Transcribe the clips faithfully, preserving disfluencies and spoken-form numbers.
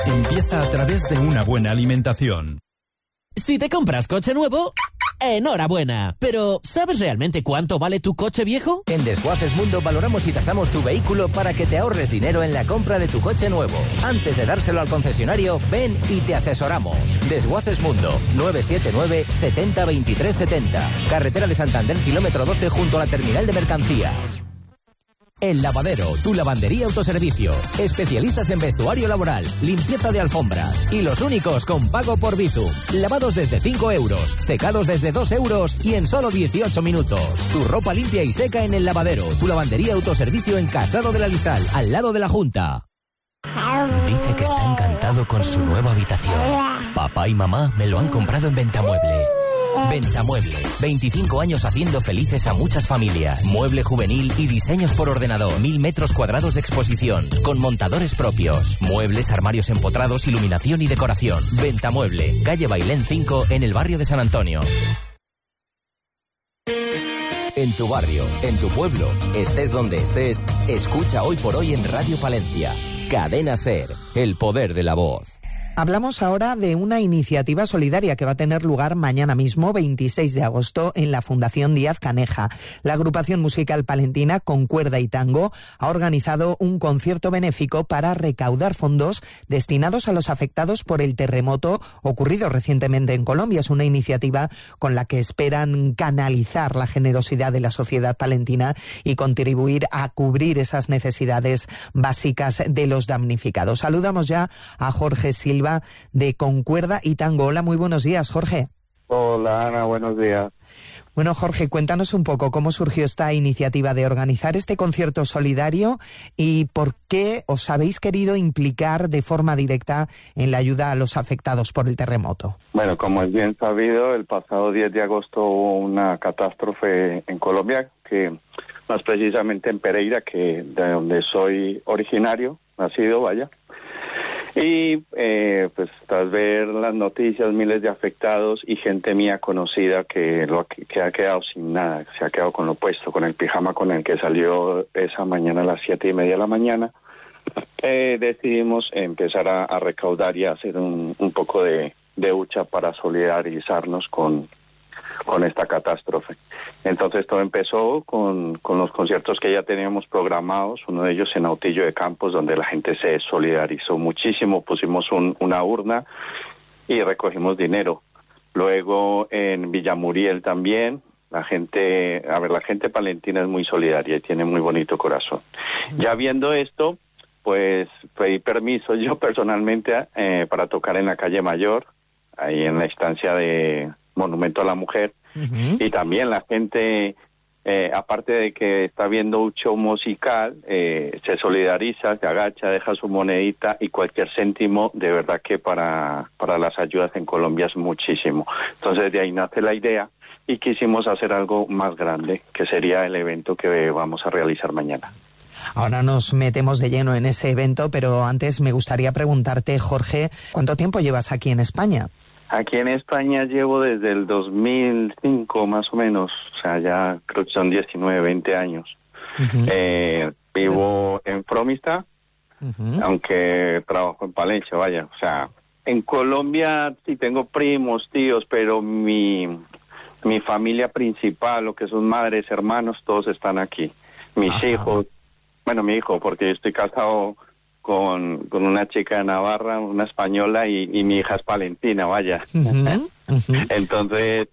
empieza a través de una buena alimentación. Si te compras coche nuevo, enhorabuena. Pero, ¿sabes realmente cuánto vale tu coche viejo? En Desguaces Mundo valoramos y tasamos tu vehículo para que te ahorres dinero en la compra de tu coche nuevo. Antes de dárselo al concesionario, ven y te asesoramos. Desguaces Mundo, nueve siete nueve, setenta, veintitrés setenta. Carretera de Santander, kilómetro doce, junto a la terminal de mercancías. El Lavadero, tu lavandería autoservicio. Especialistas en vestuario laboral, limpieza de alfombras. Y los únicos con pago por Bizum. Lavados desde cinco euros, secados desde dos euros y en solo dieciocho minutos. Tu ropa limpia y seca en El Lavadero, tu lavandería autoservicio en Casado de la Lisal, al lado de la Junta. Dice que está encantado con su nueva habitación. Papá y mamá me lo han comprado en Ventamueble. Ventamueble, veinticinco años haciendo felices a muchas familias. Mueble juvenil y diseños por ordenador. Mil metros cuadrados de exposición, con montadores propios. Muebles, armarios empotrados, iluminación y decoración. Ventamueble, calle Bailén cinco, en el barrio de San Antonio. En tu barrio, en tu pueblo, estés donde estés, escucha Hoy por Hoy en Radio Palencia. Cadena SER, el poder de la voz. Hablamos ahora de una iniciativa solidaria que va a tener lugar mañana mismo, veintiséis de agosto, en la Fundación Díaz Caneja. La agrupación musical palentina Con Cuerda y Tango ha organizado un concierto benéfico para recaudar fondos destinados a los afectados por el terremoto ocurrido recientemente en Colombia. Es una iniciativa con la que esperan canalizar la generosidad de la sociedad palentina y contribuir a cubrir esas necesidades básicas de los damnificados. Saludamos ya a Jorge Silva de Con Cuerda y Tango. Hola, muy buenos días, Jorge. Hola, Ana, buenos días. Bueno, Jorge, cuéntanos un poco cómo surgió esta iniciativa de organizar este concierto solidario y por qué os habéis querido implicar de forma directa en la ayuda a los afectados por el terremoto. Bueno, como es bien sabido, el pasado diez de agosto hubo una catástrofe en Colombia, que más precisamente en Pereira, que de donde soy originario, nacido, vaya. Y eh, pues tras ver las noticias, miles de afectados y gente mía conocida que lo que ha quedado sin nada, se ha quedado con lo puesto, con el pijama con el que salió esa mañana a las siete y media de la mañana, eh, decidimos empezar a, a recaudar y a hacer un, un poco de, de hucha para solidarizarnos con con esta catástrofe. Entonces todo empezó con, con los conciertos que ya teníamos programados, uno de ellos en Autillo de Campos, donde la gente se solidarizó muchísimo, pusimos un, una urna y recogimos dinero. Luego en Villamuriel también, la gente, a ver, la gente palentina es muy solidaria y tiene muy bonito corazón. Ya viendo esto, pues pedí permiso yo personalmente eh, para tocar en la calle Mayor, ahí en la estancia de Monumento a la Mujer, uh-huh. Y también la gente, eh, aparte de que está viendo un show musical, eh, se solidariza, se agacha, deja su monedita y cualquier céntimo, de verdad que para, para las ayudas en Colombia es muchísimo. Entonces de ahí nace la idea y quisimos hacer algo más grande, que sería el evento que vamos a realizar mañana. Ahora nos metemos de lleno en ese evento, pero antes me gustaría preguntarte, Jorge, ¿cuánto tiempo llevas aquí en España? Aquí en España llevo desde el dos mil cinco más o menos, o sea, ya creo que son diecinueve, veinte años. Uh-huh. Eh, vivo en Fromista, uh-huh. Aunque trabajo en Palencia, vaya. O sea, en Colombia sí tengo primos, tíos, pero mi, mi familia principal, lo que son madres, hermanos, todos están aquí. Mis Ajá. hijos, bueno, mi hijo, porque yo estoy casado con con una chica de Navarra, una española, y, y mi hija es palentina, vaya. Uh-huh, uh-huh. Entonces,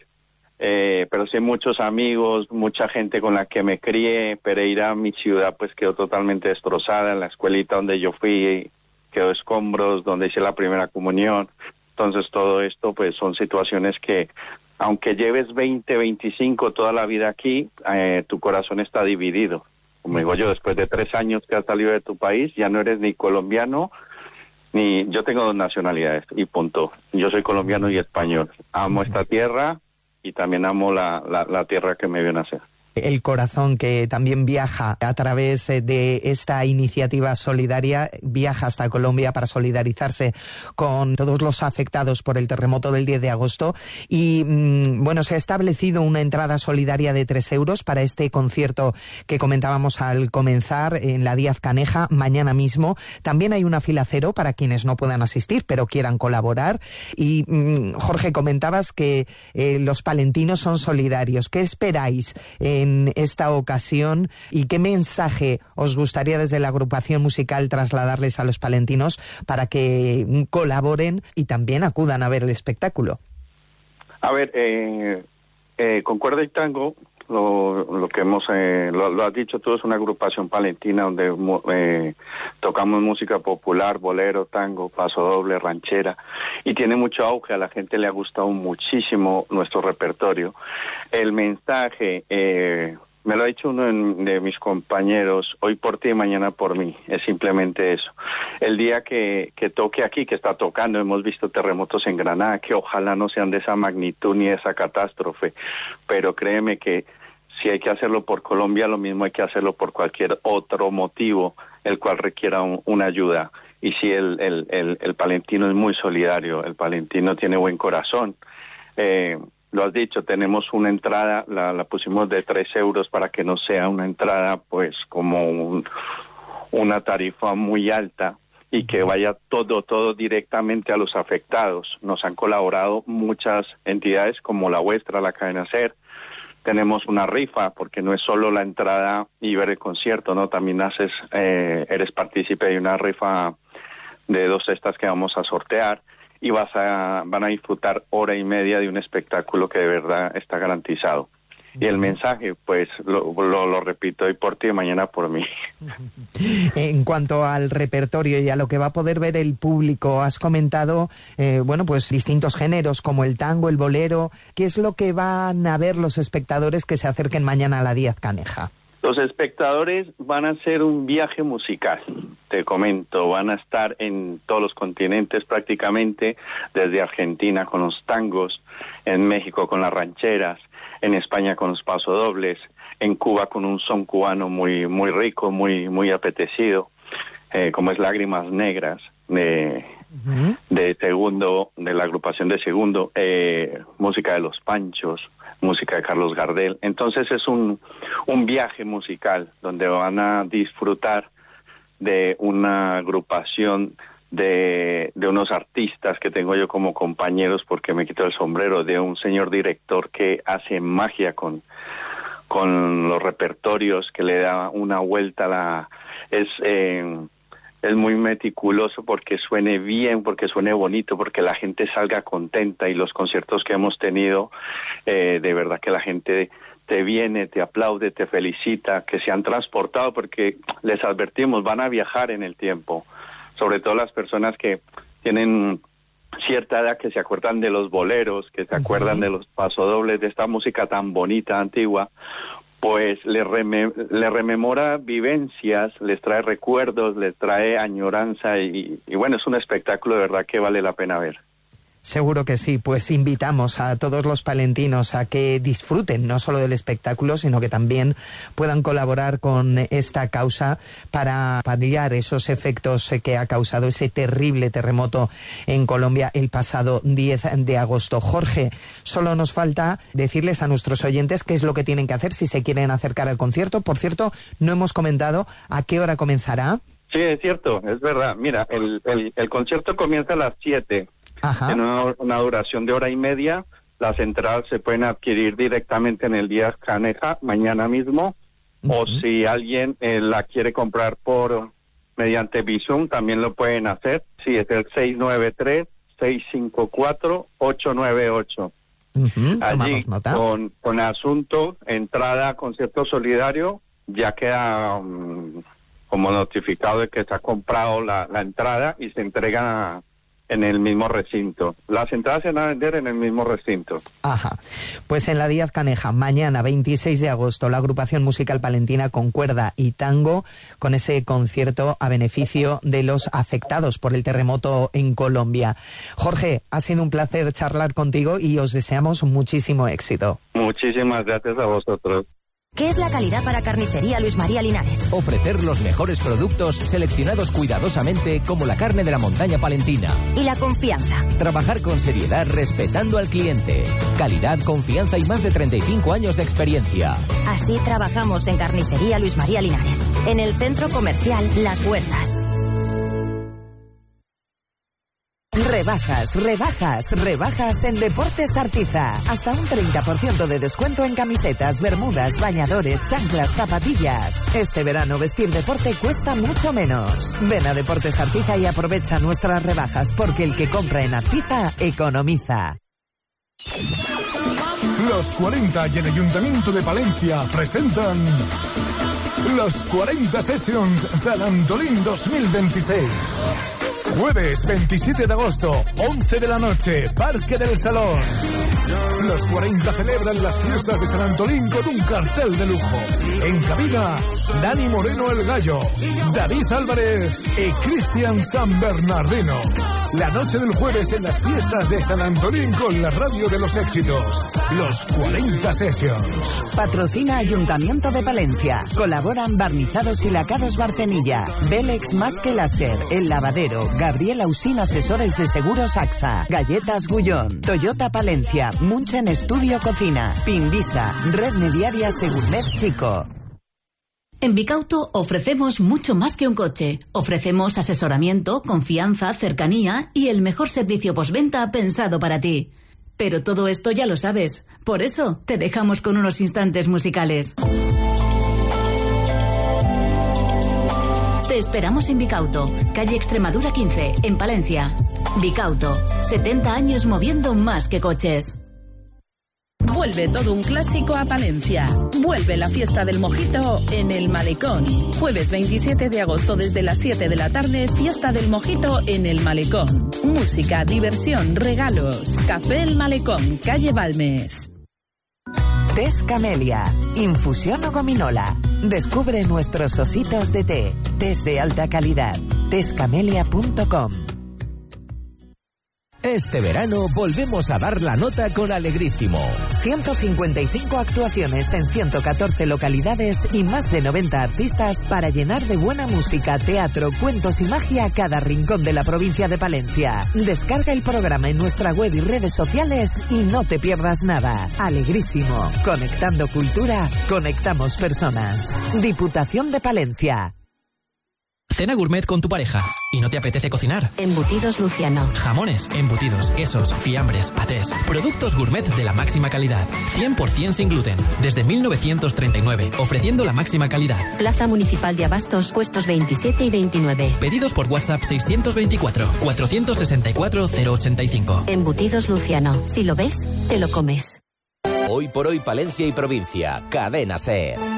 eh, pero sí muchos amigos, mucha gente con la que me crié. Pereira, mi ciudad, pues quedó totalmente destrozada. En la escuelita donde yo fui quedó escombros, donde hice la primera comunión. Entonces todo esto pues son situaciones que, aunque lleves veinte, veinticinco, toda la vida aquí, eh, tu corazón está dividido. Como digo yo, después de tres años que has salido de tu país, ya no eres ni colombiano, ni... Yo tengo dos nacionalidades, y punto. Yo soy colombiano y español. Amo esta tierra y también amo la, la, la tierra que me vio nacer. el corazón que también viaja a través de esta iniciativa solidaria, viaja hasta Colombia para solidarizarse con todos los afectados por el terremoto del diez de agosto. Y mmm, bueno, se ha establecido una entrada solidaria de tres euros para este concierto que comentábamos al comenzar en la Díaz Caneja mañana mismo. También hay una fila cero para quienes no puedan asistir pero quieran colaborar. Y mmm, Jorge, comentabas que eh, los palentinos son solidarios. ¿Qué esperáis en esta ocasión y qué mensaje os gustaría desde la agrupación musical trasladarles a los palentinos para que colaboren y también acudan a ver el espectáculo? A ver, eh, eh, con Cuerda y Tango, lo, lo que hemos, eh, lo, lo has dicho tú, es una agrupación palentina donde eh, tocamos música popular, bolero, tango, paso doble, ranchera, y tiene mucho auge, a la gente le ha gustado muchísimo nuestro repertorio. El mensaje, eh, me lo ha dicho uno de mis compañeros, hoy por ti, mañana por mí, es simplemente eso. El día que, que toque aquí, que está tocando, hemos visto terremotos en Granada, que ojalá no sean de esa magnitud ni de esa catástrofe, pero créeme que si hay que hacerlo por Colombia, lo mismo hay que hacerlo por cualquier otro motivo, el cual requiera un, una ayuda. Y sí, el, el, el, el palentino es muy solidario, el palentino tiene buen corazón. Eh, Lo has dicho, tenemos una entrada, la, la pusimos de tres euros para que no sea una entrada pues como un, una tarifa muy alta y que vaya todo, todo directamente a los afectados. Nos han colaborado muchas entidades como la vuestra, la Cadena SER. Tenemos una rifa porque no es solo la entrada y ver el concierto, ¿no? También haces, eh, eres partícipe de una rifa de dos cestas que vamos a sortear. Y vas a, van a disfrutar hora y media de un espectáculo que de verdad está garantizado. Y el mensaje, pues, lo, lo, lo repito, hoy por ti y mañana por mí. En cuanto al repertorio y a lo que va a poder ver el público, has comentado, eh, bueno, pues distintos géneros como el tango, el bolero. ¿Qué es lo que van a ver los espectadores que se acerquen mañana a la Díaz Caneja? Los espectadores van a hacer un viaje musical, te comento, van a estar en todos los continentes prácticamente, desde Argentina con los tangos, en México con las rancheras, en España con los pasodobles, en Cuba con un son cubano muy muy rico, muy muy apetecido, eh, como es Lágrimas Negras, de, uh-huh. de Segundo, de la agrupación de Segundo, eh, música de Los Panchos, música de Carlos Gardel. Entonces es un, un viaje musical donde van a disfrutar de una agrupación de, de unos artistas que tengo yo como compañeros, porque me quito el sombrero, de un señor director que hace magia con, con los repertorios, que le da una vuelta a la... es eh, es muy meticuloso porque suene bien, porque suene bonito, porque la gente salga contenta, y los conciertos que hemos tenido, eh, de verdad que la gente te viene, te aplaude, te felicita, que se han transportado, porque les advertimos, van a viajar en el tiempo, sobre todo las personas que tienen cierta edad, que se acuerdan de los boleros, que se uh-huh. acuerdan de los pasodobles, de esta música tan bonita, antigua, pues les reme le rememora vivencias, les trae recuerdos, les trae añoranza y, y bueno, es un espectáculo de verdad que vale la pena ver. Seguro que sí, pues invitamos a todos los palentinos a que disfruten no solo del espectáculo, sino que también puedan colaborar con esta causa para paliar esos efectos que ha causado ese terrible terremoto en Colombia el pasado diez de agosto. Jorge, solo nos falta decirles a nuestros oyentes qué es lo que tienen que hacer si se quieren acercar al concierto. Por cierto, no hemos comentado a qué hora comenzará. Sí, es cierto, es verdad. Mira, el, el, el concierto comienza a las siete. Ajá. En una, una duración de hora y media. Las entradas se pueden adquirir directamente en el Díaz Caneja mañana mismo, uh-huh. o si alguien eh, la quiere comprar por mediante Bizum, también lo pueden hacer. Sí, es el seis nueve tres, seis cinco cuatro, ocho nueve ocho. Uh-huh. Allí, con, con asunto, entrada, concierto solidario, ya queda um, como notificado de que se ha comprado la, la entrada y se entrega en el mismo recinto. Las entradas se van a vender en el mismo recinto. Ajá. Pues en la Díaz Caneja, mañana veintiséis de agosto, la agrupación musical palentina con cuerda y tango, con ese concierto a beneficio de los afectados por el terremoto en Colombia. Jorge, ha sido un placer charlar contigo y os deseamos muchísimo éxito. Muchísimas gracias a vosotros. ¿Qué es la calidad para Carnicería Luis María Linares? Ofrecer los mejores productos seleccionados cuidadosamente como la carne de la montaña palentina. ¿Y la confianza? Trabajar con seriedad respetando al cliente. Calidad, confianza y más de treinta y cinco años de experiencia. Así trabajamos en Carnicería Luis María Linares, en el Centro Comercial Las Huertas. Rebajas, rebajas, rebajas en Deportes Artiza. Hasta un treinta por ciento de descuento en camisetas, bermudas, bañadores, chanclas, zapatillas. Este verano vestir deporte cuesta mucho menos. Ven a Deportes Artiza y aprovecha nuestras rebajas, porque el que compra en Artiza economiza. Los cuarenta y el Ayuntamiento de Palencia presentan los cuarenta Sessions San Antolín dos mil veintiséis. Jueves veintisiete de agosto, once de la noche, Parque del Salón. Los cuarenta celebran las fiestas de San Antolín con un cartel de lujo. En cabina, Dani Moreno el Gallo, David Álvarez y Cristian San Bernardino. La noche del jueves en las fiestas de San Antolín con la radio de los éxitos. Los cuarenta Sessions. Patrocina Ayuntamiento de Palencia. Colaboran Barnizados y Lacados Barcenilla, Belex Más que Láser, El Lavadero, Gabriel Ausín Asesores de Seguros AXA, Galletas Gullón, Toyota Palencia, Munchen Estudio Cocina, Pinvisa, Red Mediaria Segurmet Chico. En Bicauto ofrecemos mucho más que un coche. Ofrecemos asesoramiento, confianza, cercanía y el mejor servicio postventa pensado para ti. Pero todo esto ya lo sabes. Por eso te dejamos con unos instantes musicales. Te esperamos en Bicauto, calle Extremadura quince, en Palencia. Bicauto, setenta años moviendo más que coches. Vuelve todo un clásico a Palencia. Vuelve la fiesta del mojito en el Malecón. Jueves veintisiete de agosto desde las siete de la tarde, fiesta del mojito en el Malecón. Música, diversión, regalos. Café El Malecón, calle Balmes. Tés Camelia, infusión o gominola. Descubre nuestros ositos de té. Tés de alta calidad. tés camelia punto com. Este verano volvemos a dar la nota con Alegrísimo. ciento cincuenta y cinco actuaciones en ciento catorce localidades y más de noventa artistas para llenar de buena música, teatro, cuentos y magia cada rincón de la provincia de Palencia. Descarga el programa en nuestra web y redes sociales y no te pierdas nada. Alegrísimo. Conectando cultura, conectamos personas. Diputación de Palencia. Cena gourmet con tu pareja y no te apetece cocinar. Embutidos Luciano. Jamones, embutidos, quesos, fiambres, patés. Productos gourmet de la máxima calidad. cien por ciento sin gluten. Desde mil novecientos treinta y nueve, ofreciendo la máxima calidad. Plaza Municipal de Abastos, puestos veintisiete y veintinueve. Pedidos por WhatsApp seiscientos veinticuatro, cuatrocientos sesenta y cuatro, cero ochenta y cinco. Embutidos Luciano. Si lo ves, te lo comes. Hoy por hoy Palencia y provincia. Cadena SER.